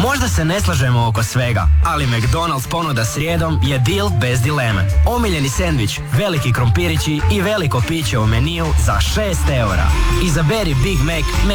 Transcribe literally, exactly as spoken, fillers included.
Možda se ne slažemo oko svega, ali McDonald's ponuda srijedom je deal bez dileme. Omiljeni sendvič, veliki krompirići i veliko piće u meniju za šest eura. Izaberi Big Mac,